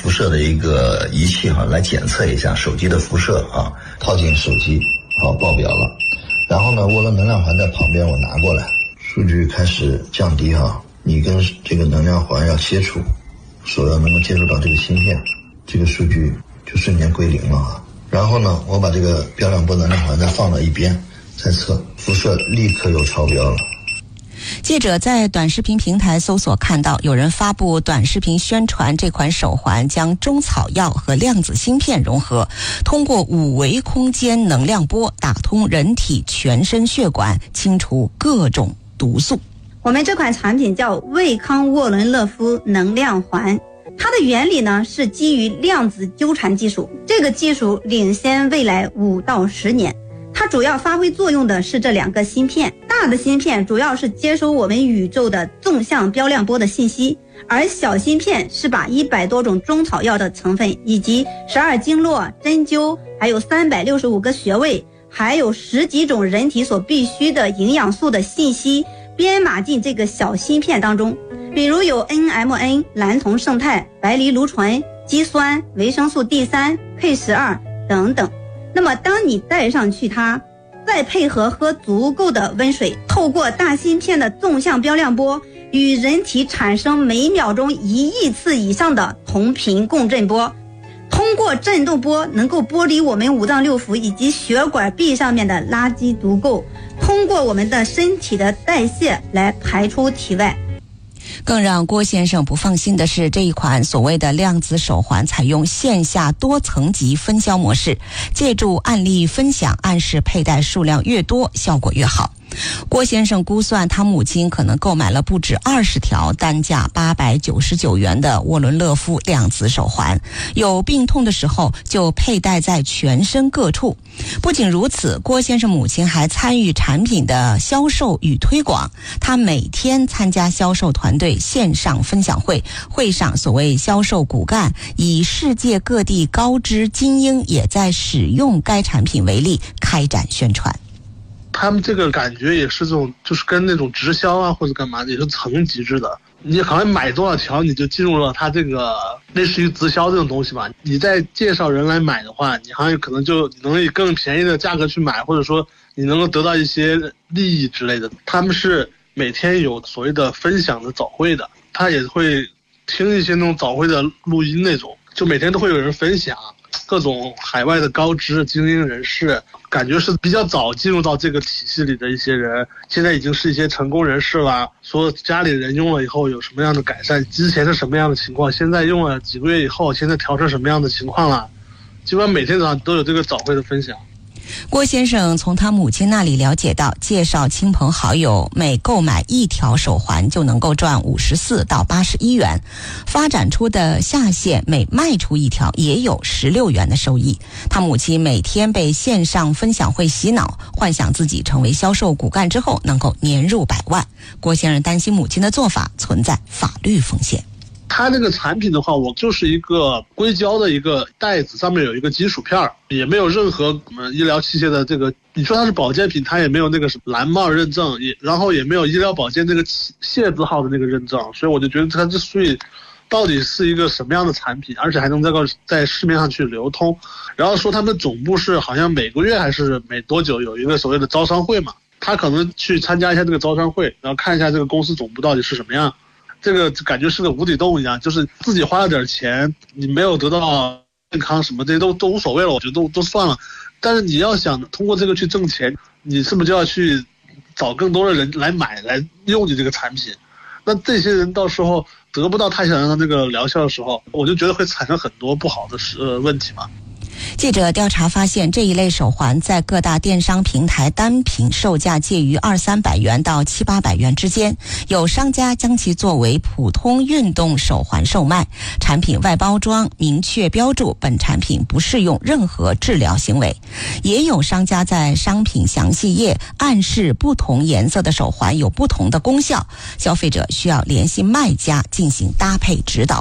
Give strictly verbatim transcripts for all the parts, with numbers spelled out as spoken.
辐射的一个仪器哈，来检测一下手机的辐射啊，套进手机，好，报表了。然后呢，涡轮能量环在旁边，我拿过来，数据开始降低哈，你跟这个能量环要接触，手要能够接触到这个芯片，这个数据就瞬间归零了啊。然后呢，我把这个标量波能量环再放到一边，再测，辐射立刻又超标了。 记者在短视频平台搜索看到，有人发布短视频宣传这款手环将中草药和量子芯片融合，通过五维空间能量波打通人体全身血管，清除各种毒素。 我们这款产品叫卫康沃伦勒夫能量环，它的原理呢是基于量子纠缠技术，这个技术领先未来五到十年。它主要发挥作用的是这两个芯片，大的芯片主要是接收我们宇宙的纵向标量波的信息，而小芯片是把一百多种中草药的成分以及十二经络、针灸，还有三百六十五个穴位，还有十几种人体所必需的营养素的信息编码进这个小芯片当中，比如有 N M N、 蓝铜胜肽、白藜芦醇、肌酸、维生素 D 三、K 十二 等等。那么当你戴上去它，再配合喝足够的温水，透过大芯片的纵向标量波与人体产生每秒钟一亿次以上的同频共振波，通过振动波能够剥离我们五脏六腑以及血管壁上面的垃圾毒垢，通过我们的身体的代谢来排出体外。 更让郭先生不放心的是，这一款所谓的量子手环采用线下多层级分销模式，借助案例分享暗示佩戴数量越多效果越好。郭先生估算他母亲可能购买了不止二十条单价八百九十九元的沃伦勒夫量子手环，有病痛的时候就佩戴在全身各处。不仅如此，郭先生母亲还参与产品的销售与推广，他每天参加销售团队线上分享会，会上所谓销售骨干，以世界各地高知精英也在使用该产品为例，开展宣传。 他们这个感觉也是这种，就是跟那种直销啊或者干嘛的，也是层级制的。你好像买多少条你就进入了他这个类似于直销这种东西吧。你再介绍人来买的话，你好像可能就能以更便宜的价格去买，或者说你能够得到一些利益之类的。他们是每天有所谓的分享的早会的，他也会听一些那种早会的录音那种，就每天都会有人分享各种海外的高知精英人士，感觉是比较早进入到这个体系里的一些人，现在已经是一些成功人士了，说家里人用了以后有什么样的改善，之前是什么样的情况，现在用了几个月以后现在调成什么样的情况了，基本上每天早上都有这个早会的分享。 郭先生从他母亲那里了解到，介绍亲朋好友每购买一条手环就能够赚五十四到八十一元，发展出的下线每卖出一条也有十六元的收益。他母亲每天被线上分享会洗脑，幻想自己成为销售骨干之后能够年入百万。郭先生担心母亲的做法存在法律风险。 它这个产品的话，我就是一个硅胶的一个袋子，上面有一个金属片，也没有任何、呃、医疗器械的这个，你说它是保健品，它也没有那个蓝帽认证，也然后也没有医疗保健这个械字号的那个认证，所以我就觉得它之所以到底是一个什么样的产品，而且还能在个在市面上去流通。然后说他们总部是好像每个月还是每多久有一个所谓的招商会嘛，他可能去参加一下这个招商会，然后看一下这个公司总部到底是什么样。这个感觉是个无底洞一样，就是自己花了点钱，你没有得到健康什么这些都都无所谓了，我觉得都都算了。但是你要想通过这个去挣钱，你是不是就要去找更多的人来买来用你这个产品？那这些人到时候得不到他想要的那个疗效的时候，我就觉得会产生很多不好的呃问题嘛。 记者调查发现，这一类手环在各大电商平台单品售价介于二三百元到七八百元之间，有商家将其作为普通运动手环售卖，产品外包装明确标注本产品不适用任何治疗行为。也有商家在商品详细页暗示不同颜色的手环有不同的功效，消费者需要联系卖家进行搭配指导。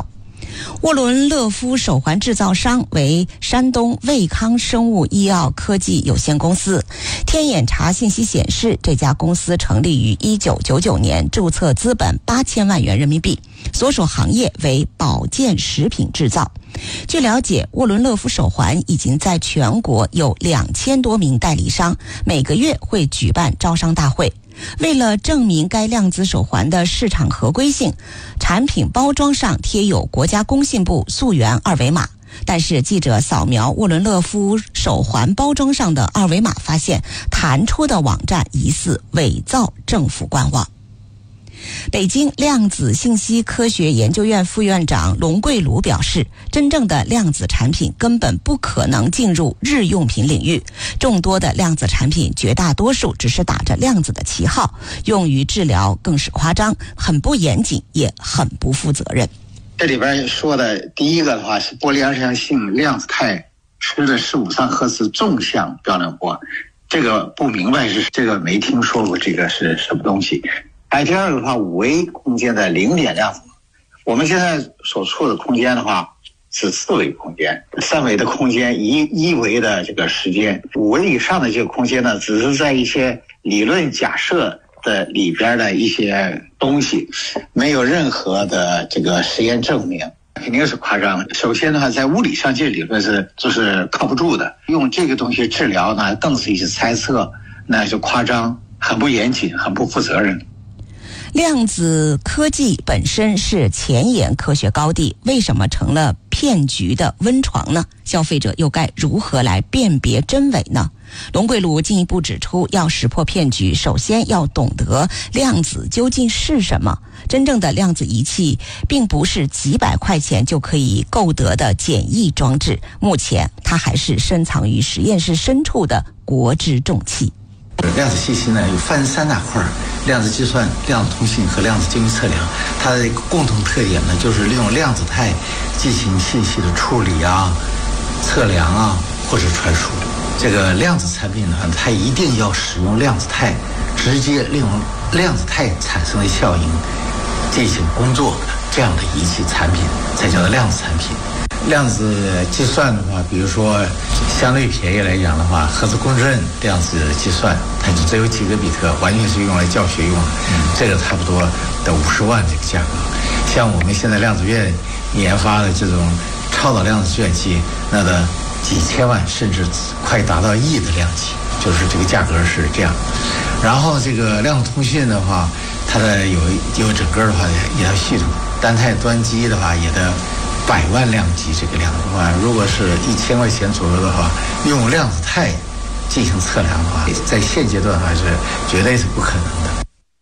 沃伦勒夫手环制造商为山东卫康生物医药科技有限公司。天眼查信息显示，这家公司成立于一九九九年，注册资本八千万元人民币，所属行业为保健食品制造。据了解，沃伦勒夫手环已经在全国有两千多名代理商，每个月会举办招商大会。为了证明该量子手环的市场合规性，产品包装上贴有国家工信部溯源二维码。但是记者扫描沃伦勒夫手环包装上的二维码，发现弹出的网站疑似伪造政府官网。北京量子信息科学研究院副院长龙桂鲁表示，真正的量子产品根本不可能进入日用品领域，众多的量子产品绝大多数只是打着量子的旗号，用于治疗更是夸张，很不严谨，也很不负责任。 这里边说的第一个的话是玻璃二象性量子态十的十五三赫兹纵向标准波，这个不明白是这个没听说过这个是什么东西。还有第二个的话，五维空间的零点量子，我们现在所处的空间的话是四维空间，三维的空间，一一维的这个时间，五维以上的这个空间呢，只是在一些理论假设的里边的一些东西，没有任何的这个实验证明，肯定是夸张。首先的话，在物理上这理论是就是靠不住的，用这个东西治疗呢，更是一些猜测，那就夸张，很不严谨，很不负责任。 量子科技本身是前沿科学高地，为什么成了骗局的温床呢？消费者又该如何来辨别真伪呢？龙桂鲁进一步指出，要识破骗局，首先要懂得量子究竟是什么。真正的量子仪器并不是几百块钱就可以购得的简易装置，目前它还是深藏于实验室深处的国之重器。 量子信息呢有分三大块，量子计算、量子通信和量子精密测量。它的一个共同特点呢，就是利用量子态进行信息的处理啊、测量啊或者传输。这个量子产品呢，它一定要使用量子态，直接利用量子态产生的效应进行工作的这样的仪器产品，才叫做量子产品。量子计算的话，比如说相对便宜来讲的话，核磁共振量子计算，它就只有几个比特，完全是用来教学用的。嗯，这个差不多的五十万这个价格。像我们现在量子院研发的这种超导量子计算机，那的几千万甚至快达到亿的量级，就是这个价格是这样。然后这个量子通讯的话，它的有有整个的话一套系统，单态端机的话也得百万量级，这个量的话，如果是一千块钱左右的话，用量子态进行测量的话，在现阶段还是绝对是不可能的。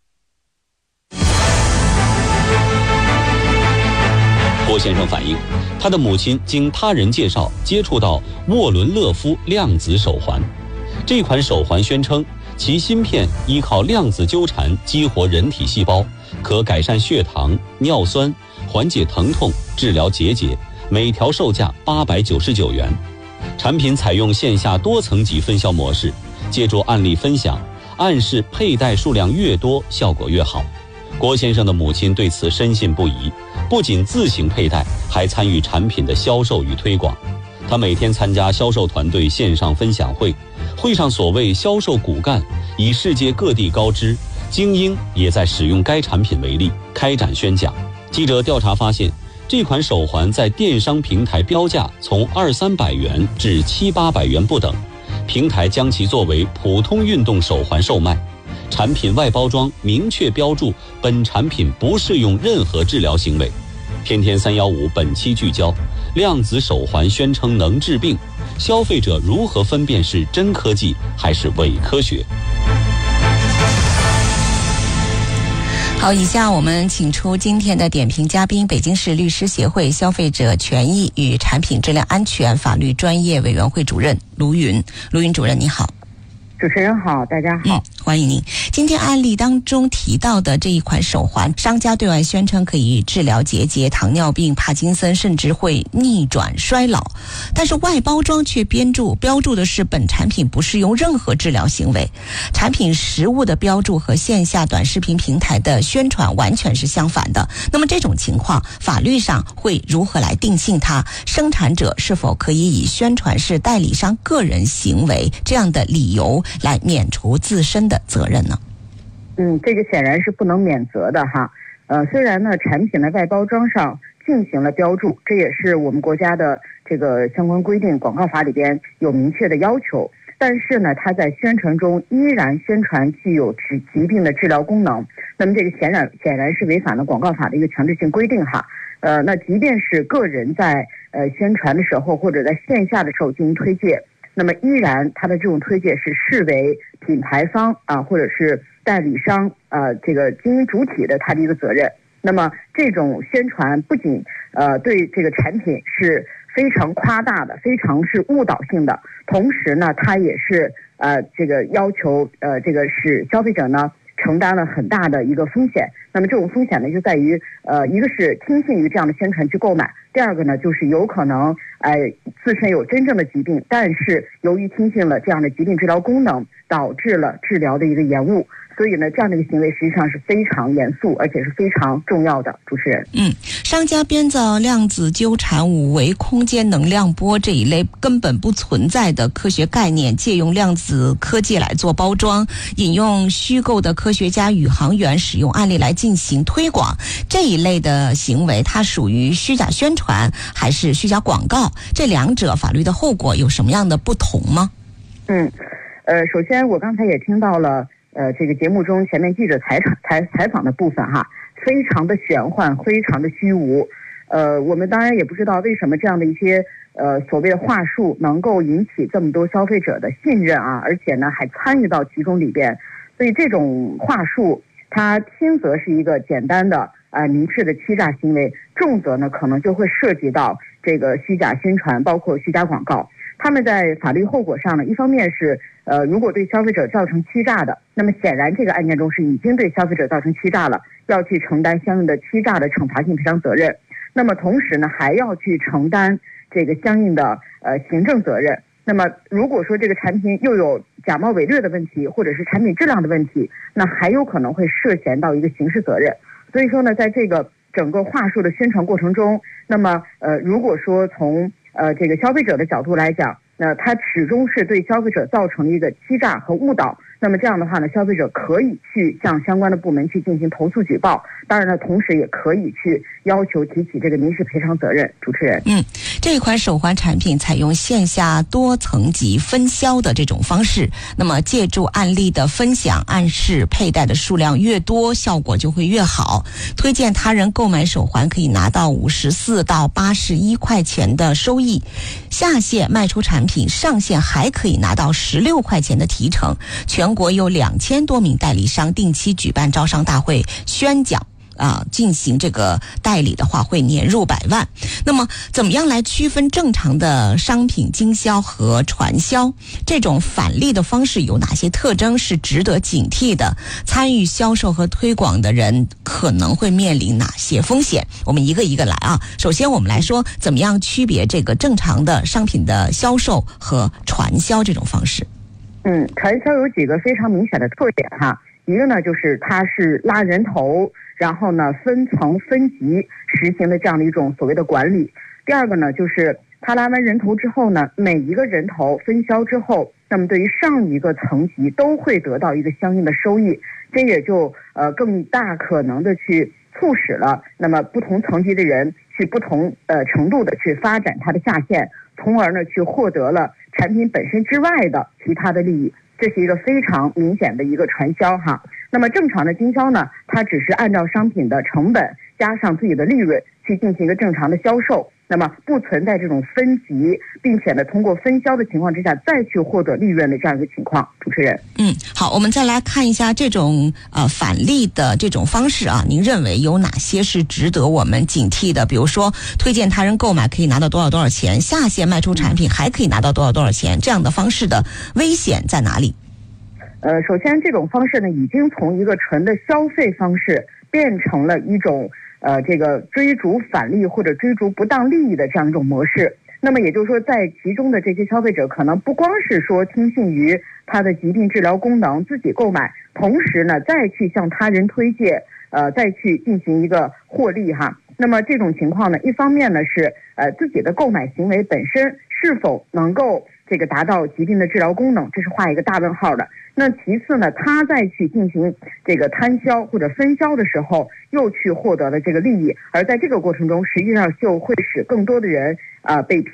郭先生反映，他的母亲经他人介绍接触到沃伦勒夫量子手环，这款手环宣称其芯片依靠量子纠缠激活人体细胞，可改善血糖、尿酸，缓解疼痛，治疗结节，每条售价八百九十九元。产品采用线下多层级分销模式，借助案例分享，暗示佩戴数量越多，效果越好。郭先生的母亲对此深信不疑，不仅自行佩戴，还参与产品的销售与推广。他每天参加销售团队线上分享会，会上所谓销售骨干以世界各地高知精英也在使用该产品为例，开展宣讲。记者调查发现，这款手环在电商平台标价从二三百元至七八百元不等，平台将其作为普通运动手环售卖。产品外包装明确标注，本产品不适用任何治疗行为。天天三幺五本期聚焦，量子手环宣称能治病，消费者如何分辨是真科技还是伪科学？ 好，以下我们请出今天的点评嘉宾，北京市律师协会消费者权益与产品质量安全法律专业委员会主任卢云。卢云主任，你好。 主持人好，大家好、 嗯，欢迎您。今天案例当中提到的这一款手环，商家对外宣称可以治疗结节、糖尿病、帕金森，甚至会逆转衰老，但是外包装却标注标注的是本产品不适用任何治疗行为，产品实物的标注和线下短视频平台的宣传完全是相反的。那么这种情况，法律上会如何来定性它？生产者是否可以以宣传是代理商个人行为这样的理由来免除自身的责任呢？ 嗯，这个显然是不能免责的哈。呃，虽然呢，产品的外包装上进行了标注，这也是我们国家的这个相关规定，广告法里边有明确的要求，但是呢，它在宣传中依然宣传具有疾疾病的治疗功能，那么这个显然显然是违反了广告法的一个强制性规定哈。呃，那即便是个人在呃宣传的时候，或者在线下的时候进行推介，那么依然他的这种推介是视为品牌方啊或者是代理商啊这个经营主体的他的一个责任。那么这种宣传不仅呃对这个产品是非常夸大的，非常是误导性的，同时呢，它也是呃这个要求呃这个使消费者呢承担了很大的一个风险。那么这种风险呢，就在于呃，一个是听信于这样的宣传去购买，第二个呢，就是有可能呃自身有真正的疾病，但是由于听信了这样的疾病治疗功能，导致了治疗的一个延误。所以呢，这样的一个行为实际上是非常严肃，而且是非常重要的。主持人， 嗯，商家编造量子纠缠、五维空间能量波这一类根本不存在的科学概念，借用量子科技来做包装，引用虚构的科学家、宇航员使用案例来进行推广，这一类的行为，它属于虚假宣传还是虚假广告？这两者法律的后果有什么样的不同吗？ 嗯，呃，首先我刚才也听到了。呃，这个节目中前面记者采访采采访的部分哈，非常的玄幻，非常的虚无。呃，我们当然也不知道为什么这样的一些呃所谓的话术能够引起这么多消费者的信任啊，而且呢还参与到其中里边。所以这种话术，它轻则是一个简单的啊、呃、明确的欺诈行为，重则呢可能就会涉及到这个虚假宣传，包括虚假广告。他们在法律后果上呢，一方面是呃，如果对消费者造成欺诈的，那么显然这个案件中是已经对消费者造成欺诈了，要去承担相应的欺诈的惩罚性赔偿责任。那么同时呢，还要去承担这个相应的呃行政责任。那么如果说这个产品又有假冒伪劣的问题，或者是产品质量的问题，那还有可能会涉嫌到一个刑事责任。所以说呢，在这个整个话术的宣传过程中，那么呃，如果说从呃，这个消费者的角度来讲，那它始终是对消费者造成了一个欺诈和误导。那么这样的话呢，消费者可以去向相关的部门去进行投诉举报，当然呢，同时也可以去要求提起这个民事赔偿责任。主持人， 嗯，这一款手环产品采用线下多层级分销的这种方式，那么借助案例的分享，暗示佩戴的数量越多，效果就会越好。推荐他人购买手环可以拿到五十四到八十一块钱的收益，下线卖出产品，上线还可以拿到十六块钱的提成。全国有两千多名代理商定期举办招商大会宣讲啊，进行这个代理的话会年入百万。那么怎么样来区分正常的商品经销和传销？这种返利的方式有哪些特征是值得警惕的？参与销售和推广的人可能会面临哪些风险？我们一个一个来啊。首先我们来说怎么样区别这个正常的商品的销售和传销这种方式。 嗯，传销有几个非常明显的特点哈。一个呢，就是它是拉人头，然后呢分层分级实行的这样的一种所谓的管理。第二个呢，就是它拉完人头之后呢，每一个人头分销之后，那么对于上一个层级都会得到一个相应的收益，这也就呃更大可能的去促使了那么不同层级的人去不同呃程度的去发展它的下线，从而呢去获得了产品本身之外的其他的利益。这是一个非常明显的一个传销哈。那么正常的经销呢，它只是按照商品的成本加上自己的利润去进行一个正常的销售，那么不存在这种分级，并且呢通过分销的情况之下再去获得利润的这样一个情况。主持人， 嗯，好，我们再来看一下这种呃返利的这种方式啊，您认为有哪些是值得我们警惕的？比如说推荐他人购买可以拿到多少多少钱，下线卖出产品还可以拿到多少多少钱，这样的方式的危险在哪里？ 呃，首先这种方式呢，已经从一个纯的消费方式变成了一种呃这个追逐返利或者追逐不当利益的这样一种模式。那么也就是说，在其中的这些消费者可能不光是说听信于他的疾病治疗功能自己购买，同时呢再去向他人推荐，呃再去进行一个获利哈。那么这种情况呢，一方面呢是呃自己的购买行为本身是否能够这个达到疾病的治疗功能，这是画一个大问号的。那其次呢，他再去进行这个摊销或者分销的时候，又去获得了这个利益，而在这个过程中，实际上就会使更多的人啊、呃、被